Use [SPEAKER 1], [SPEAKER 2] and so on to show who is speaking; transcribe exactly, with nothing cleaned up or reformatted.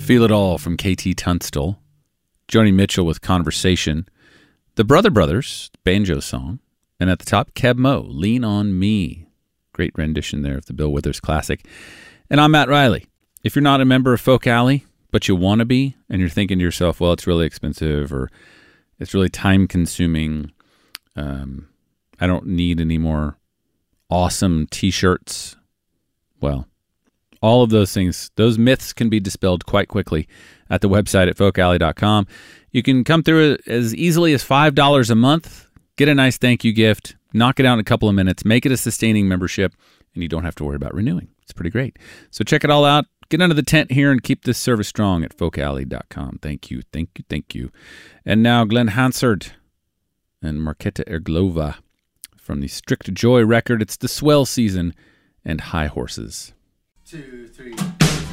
[SPEAKER 1] Feel It All from K T Tunstall. Joni Mitchell with Conversation. The Brother Brothers, banjo song. And at the top, Keb Mo, Lean on Me. Great rendition there of the Bill Withers classic. And I'm Matt Riley. If you're not a member of Folk Alley, but you want to be, and you're thinking to yourself, well, it's really expensive or it's really time-consuming, um, I don't need any more awesome T-shirts. Well, all of those things, those myths can be dispelled quite quickly at the website at folk alley dot com. You can come through it as easily as five dollars a month, get a nice thank you gift, knock it out in a couple of minutes, make it a sustaining membership, and you don't have to worry about renewing. It's pretty great. So check it all out. Get under the tent here and keep this service strong at folk alley dot com. Thank you, thank you, thank you. And now Glenn Hansard and Marketa Erglova from the Strict Joy record. It's the Swell Season and High Horses.
[SPEAKER 2] Two, three.